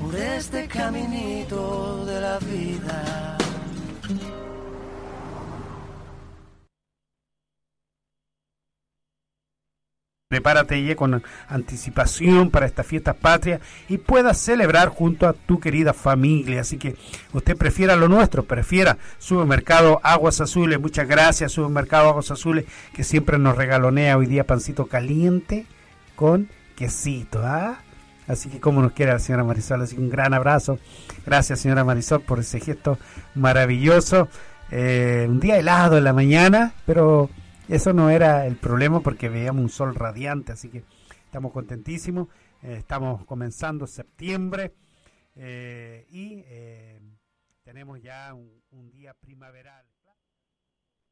por este caminito de la vida. Prepárate ya con anticipación para estas fiestas patrias y puedas celebrar junto a tu querida familia. Así que usted prefiera lo nuestro, prefiera Supermercado Aguas Azules. Muchas gracias, Supermercado Aguas Azules, que siempre nos regalonea hoy día pancito caliente con quesito. Así que como nos quiere la señora Marisol, así que un gran abrazo. Gracias, señora Marisol, por ese gesto maravilloso. Un día helado en la mañana, pero eso no era el problema porque veíamos un sol radiante, así que estamos contentísimos. Estamos comenzando septiembre y tenemos ya un día primaveral.